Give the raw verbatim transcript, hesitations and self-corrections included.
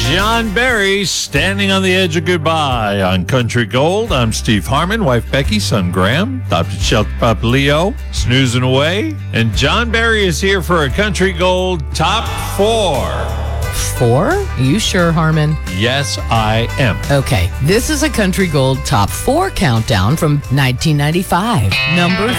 John Barry, Standing on the Edge of Goodbye on Country Gold. I'm Steve Harmon, wife Becky, son Graham, adopted shelter pup Leo, snoozing away. And John Barry is here for a Country Gold Top four. Four? Are you sure, Harmon? Yes, I am. Okay, this is a Country Gold Top four countdown from nineteen ninety-five. Number